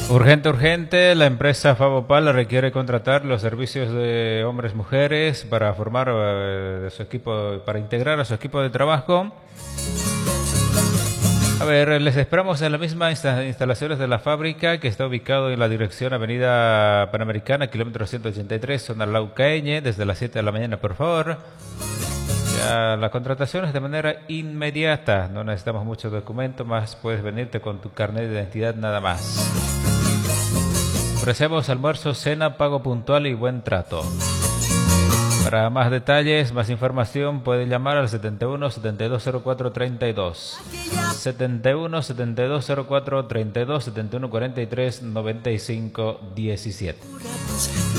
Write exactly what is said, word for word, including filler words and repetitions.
Urgente, urgente, la empresa Favopal requiere contratar los servicios de hombres-mujeres para formar eh, de su equipo, para integrar a su equipo de trabajo. A ver, les esperamos en la misma insta instalaciones de la fábrica, que está ubicado en la dirección Avenida Panamericana, kilómetro ciento ochenta y tres, zona Laucaeñe, desde las siete de la mañana, por favor. Ya, la contratación es de manera inmediata, no necesitamos muchos documentos más, puedes venirte con tu carnet de identidad nada más. Ofrecemos almuerzo, cena, pago puntual y buen trato. Para más detalles, más información, puede llamar al setenta y uno, setenta y dos cero cuatro, treinta y dos. setenta y uno, setenta y dos cero cuatro, treinta y dos, setenta y uno, cuarenta y tres, noventa y cinco, diecisiete.